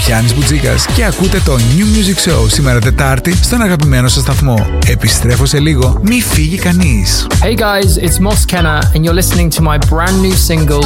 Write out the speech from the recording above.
Γιάννης Μπουτζίκας και ακούτε το New Music Show σήμερα Τετάρτη στον αγαπημένο σας σταθμό. Επιστρέφω σε λίγο, μη φύγει κανείς. Hey guys, it's Moss Kenner and you're listening to my brand new single